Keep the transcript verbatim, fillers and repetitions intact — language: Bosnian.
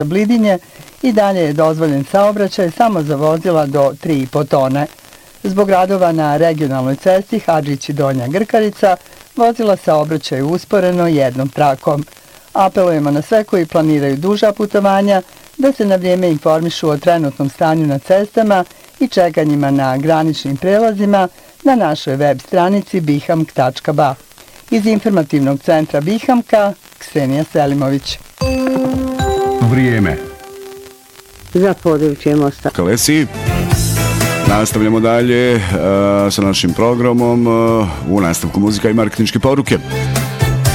Blidinje i dalje je dozvoljen saobraćaj samo za vozila do tri i po tone. Zbog radova na regionalnoj cesti Hadžići Donja Grkarica vozila saobraćaju usporeno jednom trakom. Apelujemo na sve koji planiraju duža putovanja da se na vrijeme informišu o trenutnom stanju na cestama i čekanjima na graničnim prelazima na našoj web stranici bihamk tačka ba. Iz informativnog centra Bihamka, Ksenija Selimović. Vrijeme za područje Mosta. Kalesi. Nastavljamo dalje uh, sa našim programom uh, u nastavku muzika i marketinške poruke.